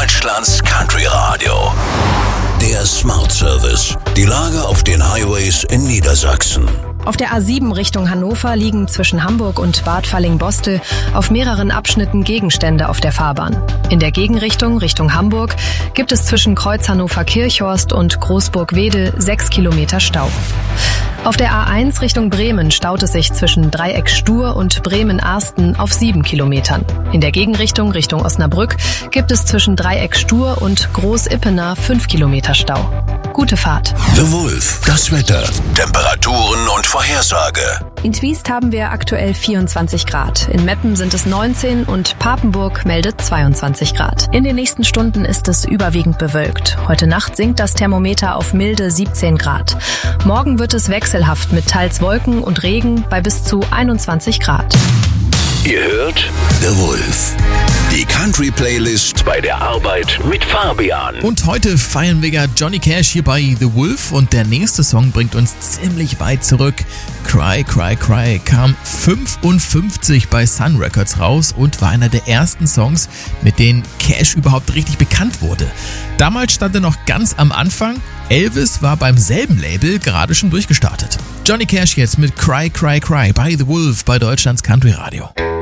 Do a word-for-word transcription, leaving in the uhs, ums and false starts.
Deutschlands Country Radio. Der Smart Service. Die Lage auf den Highways in Niedersachsen. Auf der A sieben Richtung Hannover liegen zwischen Hamburg und Bad Falling-Bostel auf mehreren Abschnitten Gegenstände auf der Fahrbahn. In der Gegenrichtung Richtung Hamburg gibt es zwischen Kreuz Hannover-Kirchhorst und Großburg-Wedel sechs Kilometer Stau. Auf der A eins Richtung Bremen staut es sich zwischen Dreieck Stur und Bremen-Arsten auf sieben Kilometern. In der Gegenrichtung Richtung Osnabrück gibt es zwischen Dreieck Stur und Groß-Ippener fünf Kilometer Stau. Gute Fahrt. The Wolf, das Wetter, Temperaturen und Vorhersage. In Twiest haben wir aktuell vierundzwanzig Grad. In Meppen sind es neunzehn und Papenburg meldet zweiundzwanzig Grad. In den nächsten Stunden ist es überwiegend bewölkt. Heute Nacht sinkt das Thermometer auf milde siebzehn Grad. Morgen wird es wechselhaft mit teils Wolken und Regen bei bis zu einundzwanzig Grad. Ihr hört The Wolf. Die Country-Playlist bei der Arbeit mit Fabian. Und heute feiern wir ja Johnny Cash hier bei The Wolf und der nächste Song bringt uns ziemlich weit zurück. Cry, Cry, Cry kam fünfundfünfzig bei Sun Records raus und war einer der ersten Songs, mit denen Cash überhaupt richtig bekannt wurde. Damals stand er noch ganz am Anfang. Elvis war beim selben Label gerade schon durchgestartet. Johnny Cash jetzt mit Cry, Cry, Cry bei The Wolf bei Deutschlands Country Radio.